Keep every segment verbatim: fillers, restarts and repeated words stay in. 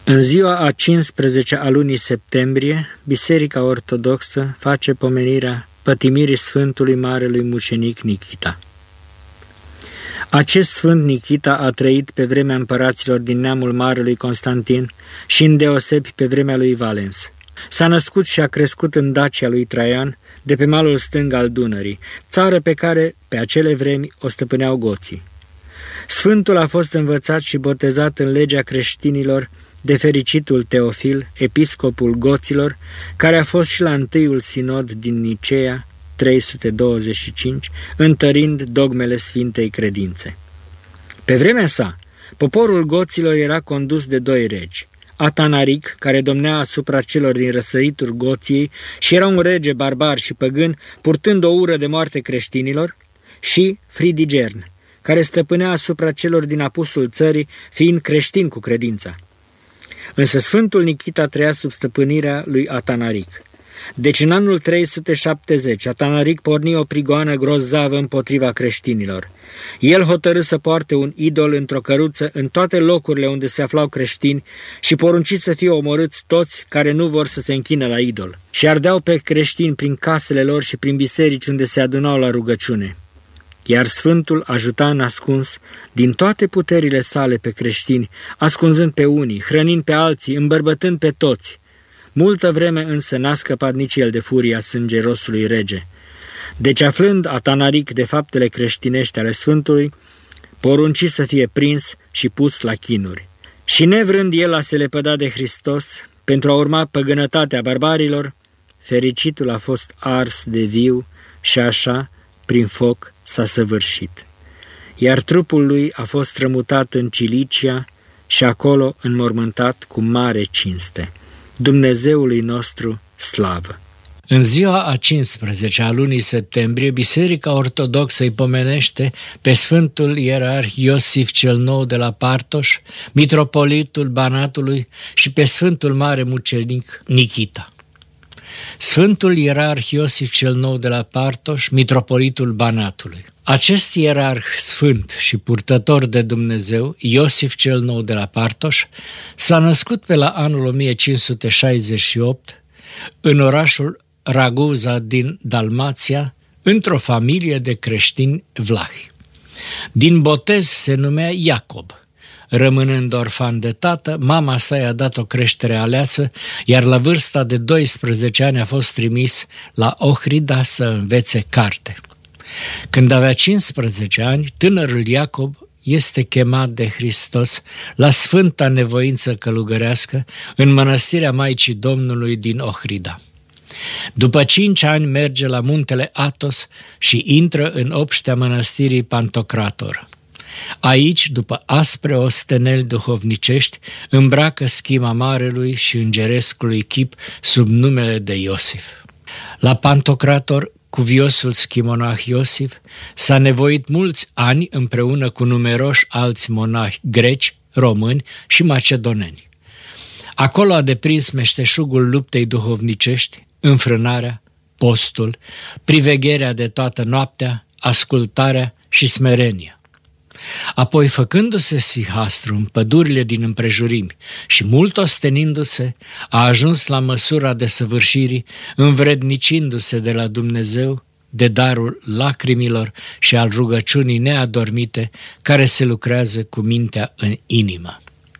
În ziua a cincisprezecea a lunii septembrie, Biserica Ortodoxă face pomenirea pătimirii Sfântului Marelui Mucenic Nichita. Acest Sfânt Nichita a trăit pe vremea împăraților din neamul Marelui Constantin și îndeosebi pe vremea lui Valens. S-a născut și a crescut în Dacia lui Traian, de pe malul stâng al Dunării, țară pe care, pe acele vremi, o stăpâneau goții. Sfântul a fost învățat și botezat în legea creștinilor de fericitul Teofil, episcopul goților, care a fost și la întâiul sinod din Nicea, trei sute douăzeci și cinci, întărind dogmele Sfintei Credințe. Pe vremea sa, poporul goților era condus de doi regi, Atanaric, care domnea asupra celor din răsăritul Goției și era un rege barbar și păgân, purtând o ură de moarte creștinilor, și Fridigern, care stăpânea asupra celor din apusul țării, fiind creștin cu credința. Însă Sfântul Nichita trăia sub stăpânirea lui Atanaric. Deci în anul trei sute șaptezeci, Atanaric porni o prigoană grozavă împotriva creștinilor. El hotărâ să poarte un idol într-o căruță în toate locurile unde se aflau creștini și porunci să fie omorâți toți care nu vor să se închină la idol. Și ardeau pe creștini prin casele lor și prin biserici unde se adunau la rugăciune. Iar Sfântul ajuta în ascuns din toate puterile sale pe creștini, ascunzând pe unii, hrănind pe alții, îmbărbătând pe toți. Multă vreme însă n-a scăpat nici el de furia sângerosului rege. Deci, aflând Atanaric de faptele creștinești ale Sfântului, porunci să fie prins și pus la chinuri. Și nevrând el a se lepăda de Hristos, pentru a urma păgânătatea barbarilor, fericitul a fost ars de viu și așa, prin foc, s-a săvârșit. Iar trupul lui a fost strămutat în Cilicia și acolo înmormântat cu mare cinste. Dumnezeului nostru slavă! În ziua a cincisprezecea a lunii septembrie, Biserica Ortodoxă îi pomenește pe Sfântul Ierarh Iosif cel Nou de la Partoș, mitropolitul Banatului și pe Sfântul Mare Mucenic Nichita. Sfântul Ierarh Iosif cel Nou de la Partoș, mitropolitul Banatului. Acest ierarh sfânt și purtător de Dumnezeu, Iosif cel Nou de la Partoș, s-a născut pe la anul o mie cinci sute șaizeci și opt în orașul Raguza din Dalmația, într-o familie de creștini vlahi. Din botez se numea Iacob. Rămânând orfan de tată, mama sa i-a dat o creștere aleasă, iar la vârsta de doisprezece ani a fost trimis la Ohrida să învețe carte. Când avea cincisprezece ani, tânărul Iacob este chemat de Hristos la sfânta nevoință călugărească în mănăstirea Maicii Domnului din Ohrida. După cinci ani merge la muntele Athos și intră în obștea mănăstirii Pantocrator. Aici, după aspre osteneli duhovnicești, îmbracă schima marelui și îngerescului chip sub numele de Iosif. La Pantocrator, cuviosul schimonah Iosif s-a nevoit mulți ani împreună cu numeroși alți monahi greci, români și macedoneni. Acolo a deprins meșteșugul luptei duhovnicești, înfrânarea, postul, privegherea de toată noaptea, ascultarea și smerenia. Apoi, făcându-se sihastru în pădurile din împrejurimi și mult ostenindu-se, a ajuns la măsura desăvârșirii, învrednicindu-se de la Dumnezeu de darul lacrimilor și al rugăciunii neadormite care se lucrează cu mintea în inimă.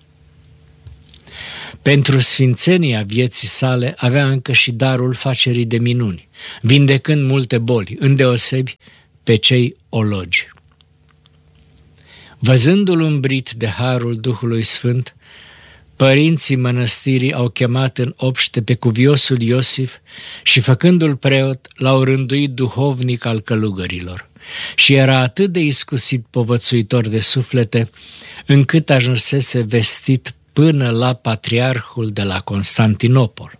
Pentru sfințenia vieții sale avea încă și darul facerii de minuni, vindecând multe boli, îndeosebi pe cei ologi. Văzându-l umbrit de harul Duhului Sfânt, părinții mănăstirii au chemat în obște pe cuviosul Iosif și, făcându-l preot, l-au rânduit duhovnic al călugărilor. Și era atât de iscusit povățuitor de suflete, încât ajunsese vestit până la patriarhul de la Constantinopol.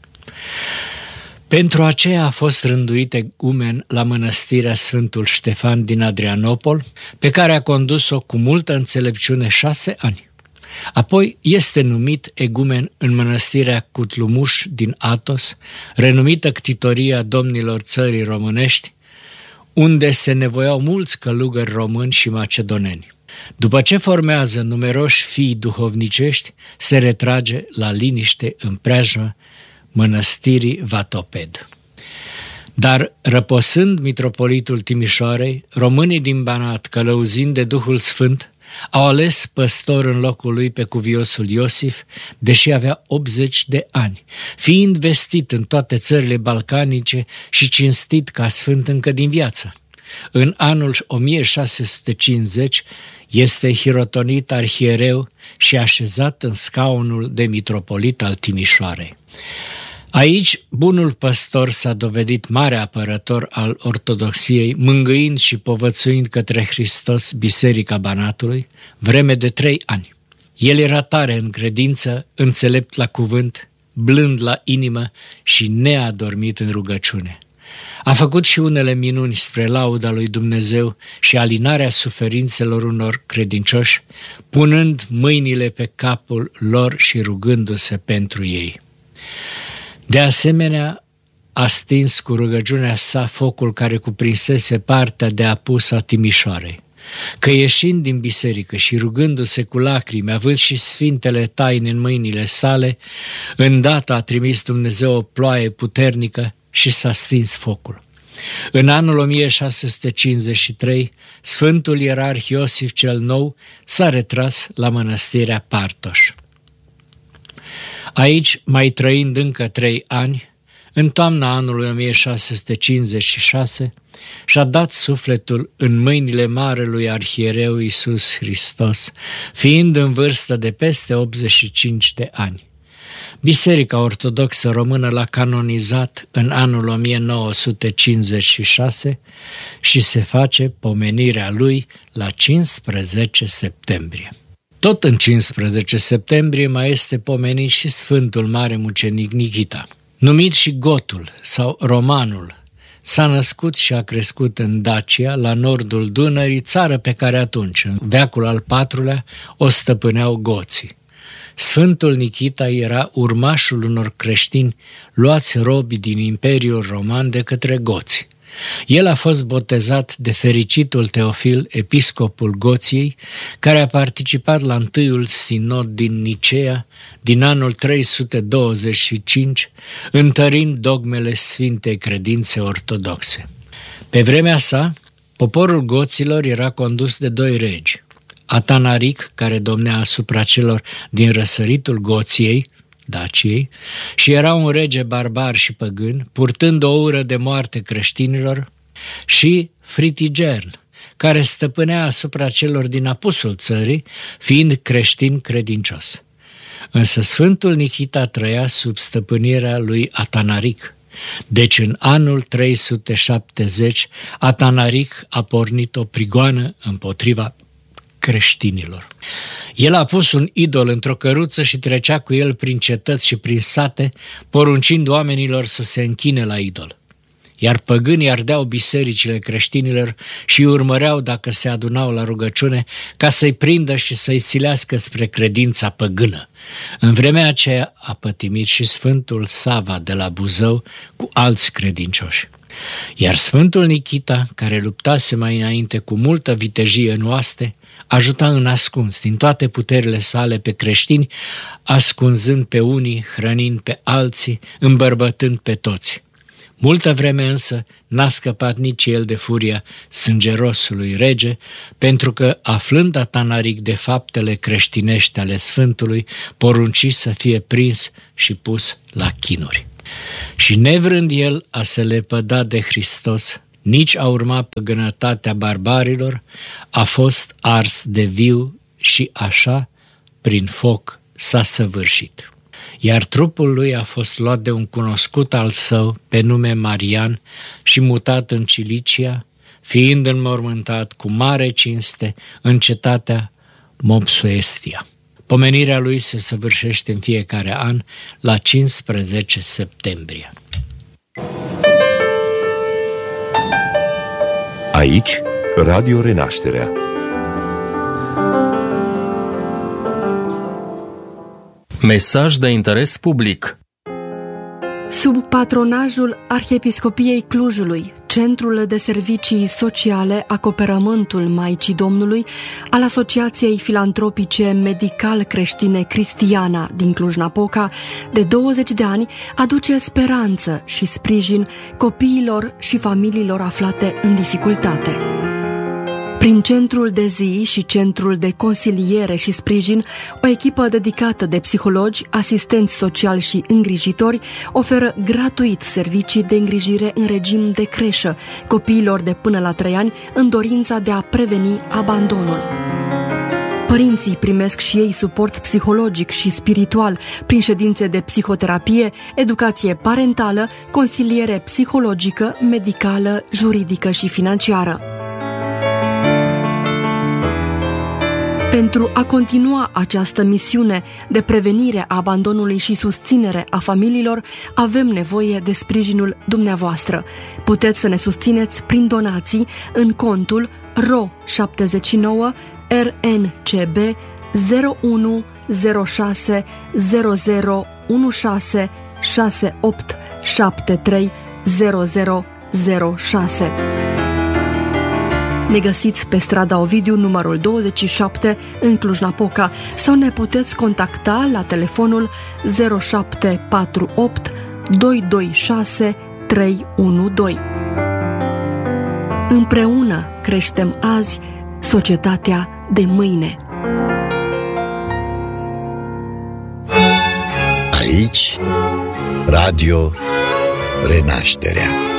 Pentru aceea a fost rânduit egumen la mănăstirea Sfântul Ștefan din Adrianopol, pe care a condus-o cu multă înțelepciune șase ani. Apoi este numit egumen în mănăstirea Cutlumuș din Athos, renumită ctitoria domnilor țării românești, unde se nevoiau mulți călugări români și macedoneni. După ce formează numeroși fii duhovnicești, se retrage la liniște în preajma mănăstirii Vatoped. Dar răposând mitropolitul Timișoarei, românii din Banat, călăuzind de Duhul Sfânt, au ales păstor în locul lui pe cuviosul Iosif, deși avea optzeci de ani, fiind vestit în toate țările balcanice și cinstit ca sfânt încă din viață. În anul o mie șase sute cincizeci este hirotonit arhiereu și așezat în scaunul de mitropolit al Timișoarei. Aici, bunul păstor s-a dovedit mare apărător al ortodoxiei, mângâind și povățuind către Hristos Biserica Banatului, vreme de trei ani. El era tare în credință, înțelept la cuvânt, blând la inimă și neadormit în rugăciune. A făcut și unele minuni spre lauda lui Dumnezeu și alinarea suferințelor unor credincioși, punând mâinile pe capul lor și rugându-se pentru ei. De asemenea, a stins cu rugăciunea sa focul care cuprinsese partea de apus a Timișoarei, că ieșind din biserică și rugându-se cu lacrimi, având și sfintele taine în mâinile sale, îndată a trimis Dumnezeu o ploaie puternică și s-a stins focul. În anul o mie șase sute cincizeci și trei, Sfântul Ierarh Iosif cel Nou s-a retras la mănăstirea Partoș. Aici, mai trăind încă trei ani, în toamna anului o mie șase sute cincizeci și șase, și-a dat sufletul în mâinile marelui arhiereu Iisus Hristos, fiind în vârstă de peste optzeci și cinci de ani. Biserica Ortodoxă Română l-a canonizat în anul o mie nouă sute cincizeci și șase și se face pomenirea lui la cincisprezece septembrie. Tot în cincisprezece septembrie mai este pomenit și Sfântul Mare Mucenic Nichita. Numit și Gotul sau Romanul, s-a născut și a crescut în Dacia, la nordul Dunării, țară pe care atunci, în veacul al patrulea, o stăpâneau goții. Sfântul Nichita era urmașul unor creștini luați robi din Imperiul Roman de către goți. El a fost botezat de fericitul Teofil, episcopul Goției, care a participat la întâiul sinod din Nicea din anul trei sute douăzeci și cinci, întărind dogmele Sfintei Credințe Ortodoxe. Pe vremea sa, poporul goților era condus de doi regi, Atanaric, care domnea asupra celor din răsăritul Goției, Daciei, și era un rege barbar și păgân, purtând o ură de moarte creștinilor, și Fritigern, care stăpânea asupra celor din apusul țării, fiind creștin credincios. Însă Sfântul Nichita trăia sub stăpânirea lui Atanaric. Deci în anul trei sute șaptezeci, Atanaric a pornit o prigoană împotriva creștinilor. El a pus un idol într-o căruță și trecea cu el prin cetăți și prin sate, poruncind oamenilor să se închine la idol. Iar păgânii ardeau bisericile creștinilor și îi urmăreau dacă se adunau la rugăciune, ca să-i prindă și să-i silească spre credința păgână. În vremea aceea a pătimit și Sfântul Sava de la Buzău cu alți credincioși. Iar Sfântul Nichita, care luptase mai înainte cu multă vitejie în oaste, ajuta în ascuns din toate puterile sale pe creștini, ascunzând pe unii, hrănind pe alții, îmbărbătând pe toți. Multă vreme însă n-a scăpat nici el de furia sângerosului rege, pentru că, aflând Atanaric de faptele creștinești ale Sfântului, porunci să fie prins și pus la chinuri. Și nevrând el a se lepăda de Hristos, nici a urmat păgânătatea barbarilor, a fost ars de viu și așa, prin foc, s-a săvârșit. Iar trupul lui a fost luat de un cunoscut al său, pe nume Marian, și mutat în Cilicia, fiind înmormântat cu mare cinste în cetatea Mopsuestia. Pomenirea lui se săvârșește în fiecare an la cincisprezece septembrie. Aici, Radio Renașterea. Mesaj de interes public. Sub patronajul Arhiepiscopiei Clujului, Centrul de Servicii Sociale Acoperământul Maicii Domnului al Asociației Filantropice Medical-Creștine Cristiana din Cluj-Napoca, de douăzeci de ani, aduce speranță și sprijin copiilor și familiilor aflate în dificultate. Prin centrul de zi și centrul de consiliere și sprijin, o echipă dedicată de psihologi, asistenți sociali și îngrijitori oferă gratuit servicii de îngrijire în regim de creșă copiilor de până la trei ani în dorința de a preveni abandonul. Părinții primesc și ei suport psihologic și spiritual prin ședințe de psihoterapie, educație parentală, consiliere psihologică, medicală, juridică și financiară. Pentru a continua această misiune de prevenire a abandonului și susținere a familiilor, avem nevoie de sprijinul dumneavoastră. Puteți să ne susțineți prin donații în contul R O șaptezeci și nouă R N C B zero unu zero șase zero zero unu șase șase opt șapte trei zero zero zero șase. Ne găsiți pe strada Ovidiu, numărul douăzeci și șapte, în Cluj-Napoca, sau ne puteți contacta la telefonul zero șapte patru opt doi doi șase trei unu doi. Împreună creștem azi societatea de mâine. Aici, Radio Renașterea.